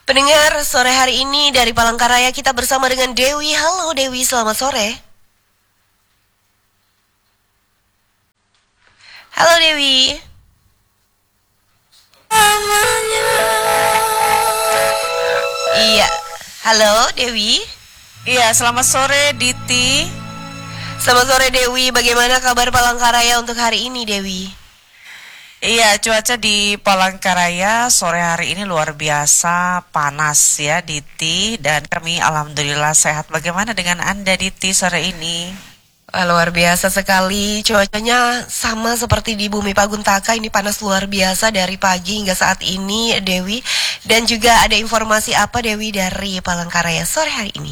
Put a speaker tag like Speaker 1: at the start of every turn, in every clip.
Speaker 1: Pendengar, sore hari ini dari Palangkaraya kita bersama dengan Dewi. Halo Dewi, selamat sore. Halo Dewi. Iya, halo Dewi.
Speaker 2: Iya, selamat sore Diti.
Speaker 1: Selamat sore Dewi, bagaimana kabar Palangkaraya untuk hari ini Dewi?
Speaker 2: Iya, cuaca di Palangkaraya sore hari ini luar biasa panas ya Diti. Dan kami alhamdulillah sehat. Bagaimana dengan Anda Diti sore ini?
Speaker 1: Luar biasa sekali, cuacanya sama seperti di Bumi Paguntaka. Ini panas luar biasa dari pagi hingga saat ini Dewi. Dan juga ada informasi apa Dewi dari Palangkaraya sore hari ini?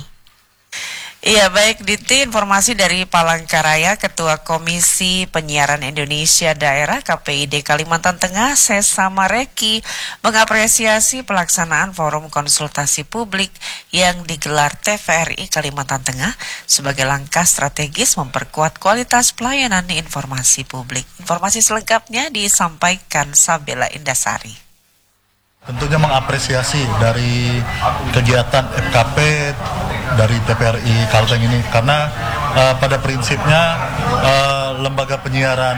Speaker 2: Iya baik Diti, informasi dari Palangkaraya, Ketua Komisi Penyiaran Indonesia Daerah KPID Kalimantan Tengah Sesa Mareki mengapresiasi pelaksanaan forum konsultasi publik yang digelar TVRI Kalimantan Tengah sebagai langkah strategis memperkuat kualitas pelayanan informasi publik. Informasi selengkapnya disampaikan Sabela Indasari.
Speaker 3: Tentunya mengapresiasi dari kegiatan FKP dari TVRI Kalteng ini karena pada prinsipnya lembaga penyiaran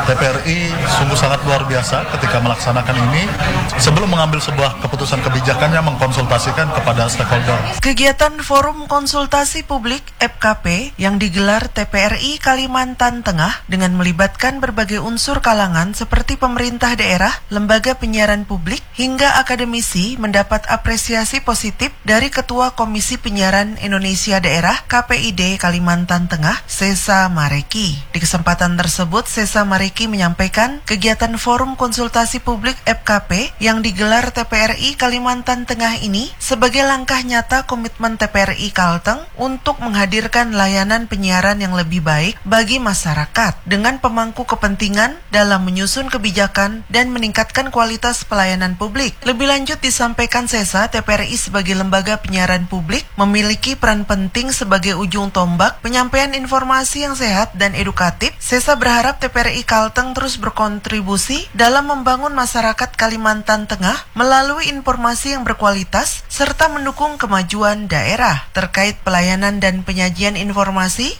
Speaker 3: TVRI sungguh sangat luar biasa ketika melaksanakan ini. Sebelum mengambil sebuah keputusan kebijakannya mengkonsultasikan kepada stakeholder.
Speaker 4: Kegiatan Forum Konsultasi Publik FKP yang digelar TVRI Kalimantan Tengah dengan melibatkan berbagai unsur kalangan seperti pemerintah daerah, lembaga penyiaran publik, hingga akademisi mendapat apresiasi positif dari Ketua Komisi Penyiaran Indonesia Daerah KPID Kalimantan Tengah, Sesa Mareki. Di kesempatan tersebut, Sesa Mareki menyampaikan kegiatan Forum Konsultasi Publik FKP yang digelar TVRI Kalimantan Tengah ini sebagai langkah nyata komitmen TVRI Kalteng untuk menghadirkan layanan penyiaran yang lebih baik bagi masyarakat dengan pemangku kepentingan dalam menyusun kebijakan dan meningkatkan kualitas pelayanan publik. Lebih lanjut disampaikan Sesa, TVRI sebagai lembaga penyiaran publik memiliki peran penting sebagai ujung tombak penyampaian informasi yang sehat dan edukatif. Sesa berharap TVRI Kalteng terus berkontribusi dalam membangun masyarakat Kalimantan Tengah melalui informasi yang berkualitas serta mendukung kemajuan daerah terkait pelayanan dan penyajian informasi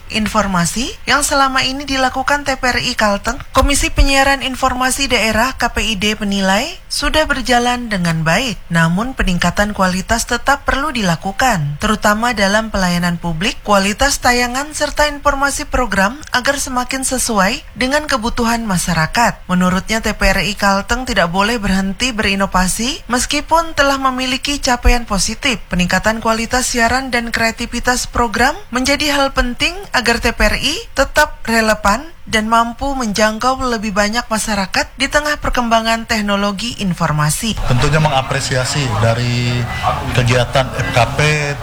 Speaker 4: yang selama ini dilakukan TVRI Kalteng. Komisi Penyiaran Informasi Daerah KPID menilai sudah berjalan dengan baik, namun peningkatan kualitas tetap perlu dilakukan, terutama dalam pelayanan publik, kualitas tayangan serta informasi program agar semakin sesuai dengan kebutuhan masyarakat. Menurutnya TVRI Kalteng tidak boleh berhenti berinovasi meskipun telah memiliki capaian positif. Peningkatan kualitas siaran dan kreativitas program menjadi hal penting agar TVRI tetap relevan dan mampu menjangkau lebih banyak masyarakat di tengah perkembangan teknologi informasi.
Speaker 3: Tentunya mengapresiasi dari kegiatan FKP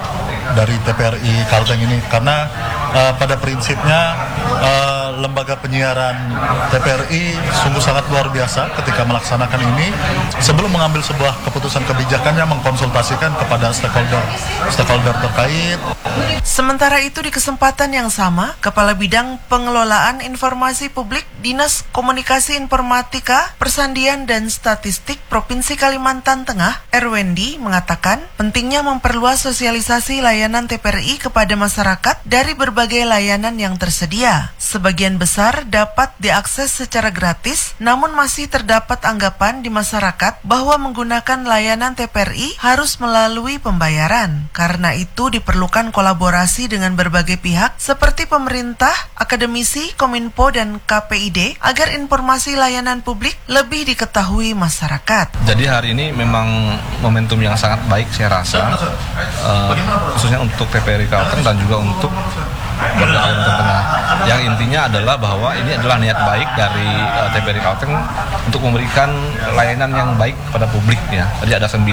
Speaker 3: dari TVRI Kalteng ini karena pada prinsipnya lembaga penyiaran TVRI sungguh sangat luar biasa ketika melaksanakan ini. Sebelum mengambil sebuah keputusan kebijakannya mengkonsultasikan kepada stakeholder terkait.
Speaker 4: Sementara itu di kesempatan yang sama, Kepala Bidang Pengelolaan Informasi Publik Dinas Komunikasi Informatika, Persandian dan Statistik Provinsi Kalimantan Tengah, Erwendi, mengatakan pentingnya memperluas sosialisasi layanan TVRI kepada masyarakat dari berbagai layanan yang tersedia. Sebagian besar dapat diakses secara gratis, namun masih terdapat anggapan di masyarakat bahwa menggunakan layanan TVRI harus melalui pembayaran. Karena itu diperlukan kolaborasi dengan berbagai pihak seperti pemerintah, akademisi, Kominfo, dan KPID agar informasi layanan publik lebih diketahui masyarakat.
Speaker 5: Jadi hari ini memang momentum yang sangat baik saya rasa, khususnya untuk TVRI Kalteng dan juga untuk warga Kalimantan Tengah. Yang intinya adalah bahwa ini adalah niat baik dari TVRI Kalteng untuk memberikan layanan yang baik kepada publik ya. Jadi ada 9,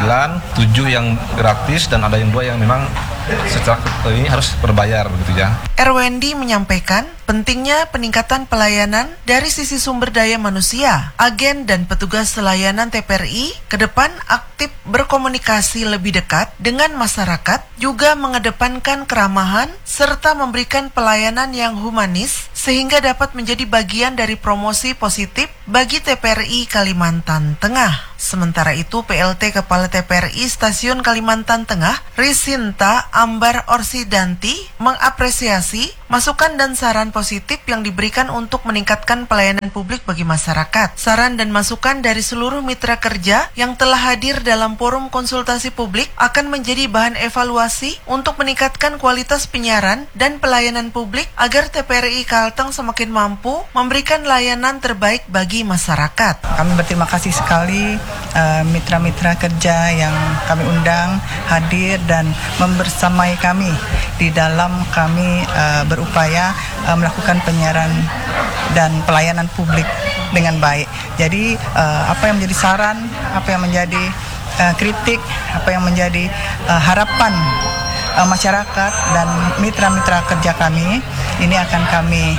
Speaker 5: 7 yang gratis dan ada yang 2 yang memang secara ini harus berbayar begitu ya.
Speaker 4: Erwendi menyampaikan pentingnya peningkatan pelayanan dari sisi sumber daya manusia. Agen dan petugas layanan TVRI ke depan aktif berkomunikasi lebih dekat dengan masyarakat, juga mengedepankan keramahan serta memberikan pelayanan yang humanis sehingga dapat menjadi bagian dari promosi positif bagi TVRI Kalimantan Tengah. Sementara itu, PLT Kepala TPRI Stasiun Kalimantan Tengah, Risinta Ambar Orsidanti, mengapresiasi masukan dan saran positif yang diberikan untuk meningkatkan pelayanan publik bagi masyarakat. Saran dan masukan dari seluruh mitra kerja yang telah hadir dalam forum konsultasi publik akan menjadi bahan evaluasi untuk meningkatkan kualitas penyiaran dan pelayanan publik agar TPRI Kalteng semakin mampu memberikan layanan terbaik bagi masyarakat.
Speaker 6: Kami berterima kasih sekali mitra-mitra kerja yang kami undang hadir dan membersamai kami di dalam kami berupaya melakukan penyiaran dan pelayanan publik dengan baik. Jadi apa yang menjadi saran, apa yang menjadi kritik, apa yang menjadi harapan masyarakat dan mitra-mitra kerja kami ini akan kami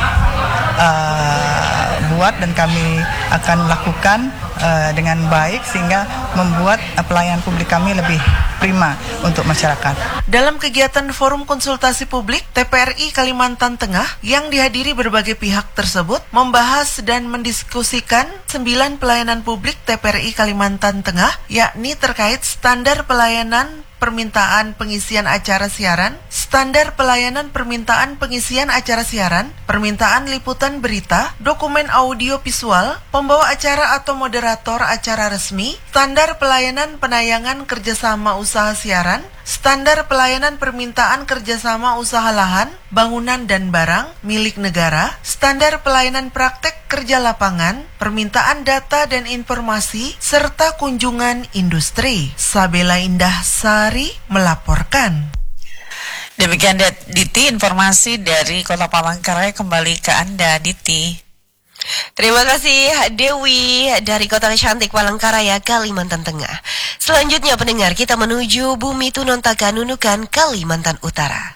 Speaker 6: buat dan kami akan lakukan dengan baik sehingga membuat pelayanan publik kami lebih prima untuk masyarakat.
Speaker 4: Dalam kegiatan forum konsultasi publik TPRI Kalimantan Tengah yang dihadiri berbagai pihak tersebut membahas dan mendiskusikan 9 pelayanan publik TPRI Kalimantan Tengah, yakni terkait standar pelayanan permintaan pengisian acara siaran, standar pelayanan permintaan pengisian acara siaran, permintaan liputan berita, dokumen audio visual, pembawa acara atau moderator acara resmi, standar pelayanan penayangan kerjasama usaha siaran, standar pelayanan permintaan kerjasama usaha lahan, bangunan dan barang milik negara, standar pelayanan praktek kerja lapangan, permintaan data dan informasi, serta kunjungan industri. Sabela Indah Sari melaporkan.
Speaker 2: Demikian Diti, informasi dari Kota Palangkaraya. Kembali ke Anda, Diti.
Speaker 1: Terima kasih Dewi dari Kota Cantik Palangkaraya, Kalimantan Tengah. Selanjutnya pendengar, kita menuju Bumi Tunontaka, Nunukan, Kalimantan Utara.